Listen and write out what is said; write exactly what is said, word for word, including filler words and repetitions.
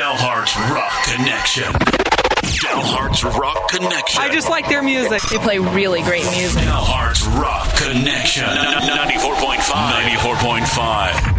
Dalhart's Rock Connection. Dalhart's Rock Connection. I just like their music. They play really great music. Dalhart's Rock Connection. ninety-four point five. ninety-four point five.